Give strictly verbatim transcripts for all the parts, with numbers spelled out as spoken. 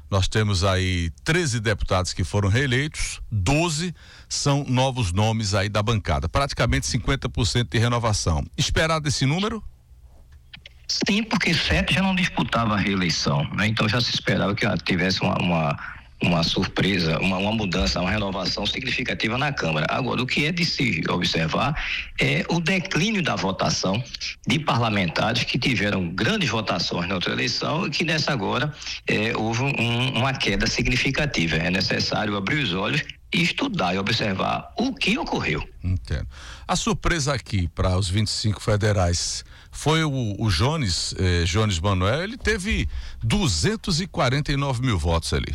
Nós temos aí treze deputados que foram reeleitos, doze são novos nomes aí da bancada, praticamente cinquenta por cento de renovação. Esperado esse número? Sim, porque sete já não disputava a reeleição, né? Então já se esperava que tivesse uma, uma, uma surpresa, uma, uma mudança, uma renovação significativa na Câmara. Agora, o que é de se observar é o declínio da votação de parlamentares que tiveram grandes votações na outra eleição e que nessa agora é, houve um, uma queda significativa. É necessário abrir os olhos e estudar e observar o que ocorreu. Entendo. A surpresa aqui para os vinte e cinco federais foi o, o Jones, eh, Jones Manuel, ele teve duzentos e quarenta e nove mil votos ali.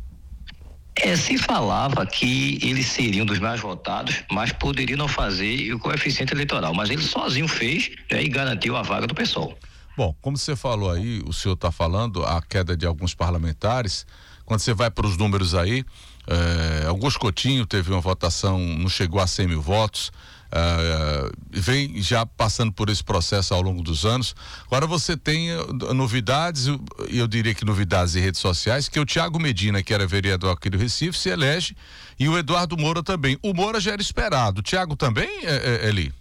É, se falava que ele seria um dos mais votados, mas poderia não fazer o coeficiente eleitoral, mas ele sozinho fez, né, e garantiu a vaga do P SOL. Bom, como você falou aí, o senhor está falando a queda de alguns parlamentares, quando você vai para os números aí, eh, Augusto Coutinho teve uma votação, não chegou a cem mil votos, Uh, vem já passando por esse processo ao longo dos anos. Agora você tem uh, novidades, e eu diria que novidades em redes sociais, que o Tiago Medina, que era vereador aqui do Recife, se elege, e o Eduardo Moura também. O Moura já era esperado, o Tiago também, é, é, Eli?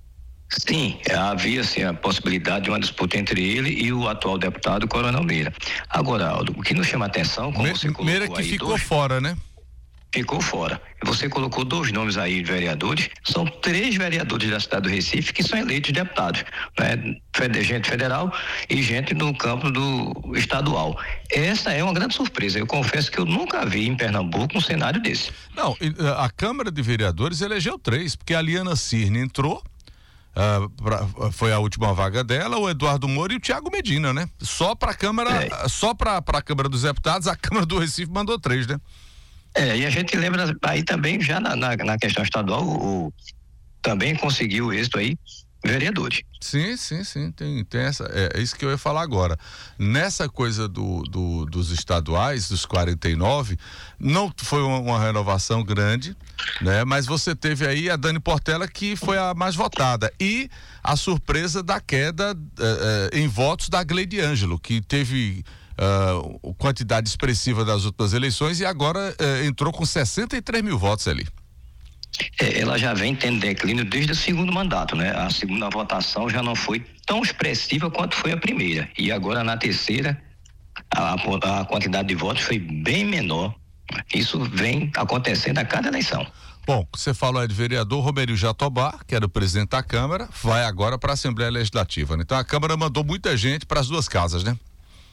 Sim, havia assim, a possibilidade de uma disputa entre ele e o atual deputado Coronel Meira. Agora, Aldo, o que nos chama a atenção, como Me, você colocou Meira que aí ficou dois, fora, né? Ficou fora. Você colocou dois nomes aí de vereadores, são três vereadores da cidade do Recife que são eleitos deputados, né? Gente federal e gente no campo do estadual. Essa é uma grande surpresa. Eu confesso que eu nunca vi em Pernambuco um cenário desse. Não, a Câmara de Vereadores elegeu três, porque a Liana Cirne entrou, uh, pra, foi a última vaga dela, o Eduardo Moura e o Tiago Medina, né? Só para a Câmara, é. só para a Câmara dos Deputados, a Câmara do Recife mandou três, né? É, e a gente lembra aí também, já na, na, na questão estadual, o, o, também conseguiu êxito aí, vereadores. Sim, sim, sim, tem, tem essa, é, é isso que eu ia falar agora. Nessa coisa do, do, dos estaduais, dos quarenta e nove, não foi uma, uma renovação grande, né? Mas você teve aí a Dani Portela, que foi a mais votada, e a surpresa da queda uh, uh, em votos da Gleide Ângelo, que teve Uh, quantidade expressiva das últimas eleições e agora uh, entrou com sessenta e três mil votos ali. É, ela já vem tendo declínio desde o segundo mandato, né? A segunda votação já não foi tão expressiva quanto foi a primeira, e agora na terceira a, a quantidade de votos foi bem menor. Isso vem acontecendo a cada eleição. Bom, você falou aí de vereador Romero Jatobá, que era o presidente da Câmara, vai agora para a Assembleia Legislativa, né? Então a Câmara mandou muita gente para as duas casas, né?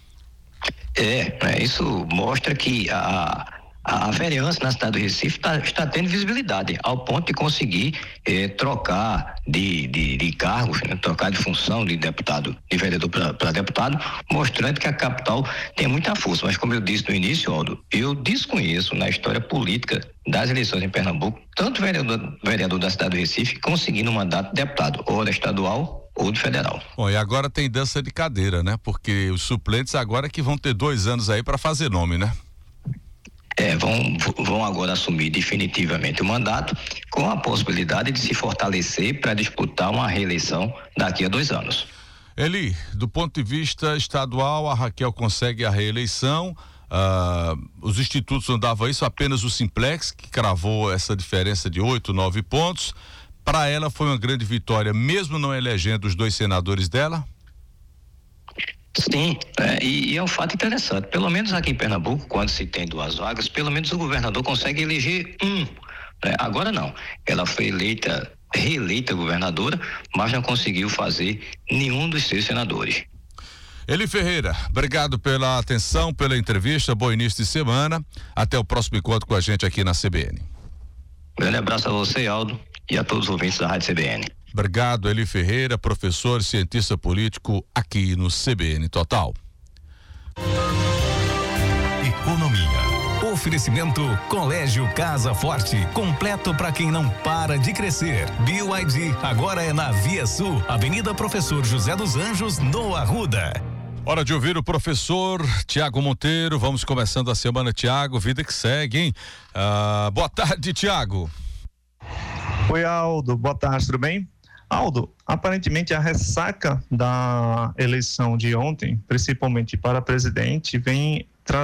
É, é, isso mostra que a, a vereança na cidade do Recife tá, está tendo visibilidade, ao ponto de conseguir eh, trocar de, de, de cargos, né? Trocar de função de deputado, de vereador para deputado, mostrando que a capital tem muita força. Mas como eu disse no início, Aldo, eu desconheço na história política das eleições em Pernambuco, tanto vereador, vereador da cidade do Recife conseguindo um mandato de deputado, ou da estadual ou do federal. Bom, e agora tem dança de cadeira, né? Porque os suplentes agora que vão ter dois anos aí para fazer nome, né? É, vão, vão agora assumir definitivamente o mandato, com a possibilidade de se fortalecer para disputar uma reeleição daqui a dois anos. Eli, do ponto de vista estadual, a Raquel consegue a reeleição. Uh, os institutos não davam isso, apenas o Simplex, que cravou essa diferença de oito, nove pontos. Para ela foi uma grande vitória, mesmo não elegendo os dois senadores dela? Sim, é, e, e é um fato interessante. Pelo menos aqui em Pernambuco, quando se tem duas vagas, pelo menos o governador consegue eleger um. Né? Agora não. Ela foi eleita, reeleita governadora, mas não conseguiu fazer nenhum dos seus senadores. Eli Ferreira, obrigado pela atenção, pela entrevista, bom início de semana. Até o próximo encontro com a gente aqui na C B N. Grande abraço a você, Aldo, e a todos os ouvintes da Rádio C B N. Obrigado, Eli Ferreira, professor e cientista político aqui no C B N Total. Economia. Oferecimento Colégio Casa Forte, completo para quem não para de crescer. B Y D agora é na Via Sul, Avenida Professor José dos Anjos, no Arruda. Hora de ouvir o professor Tiago Monteiro. Vamos começando a semana, Tiago, vida que segue, hein? Ah, boa tarde, Tiago. Oi, Aldo, boa tarde, tudo bem? Aldo, aparentemente a ressaca da eleição de ontem, principalmente para presidente, vem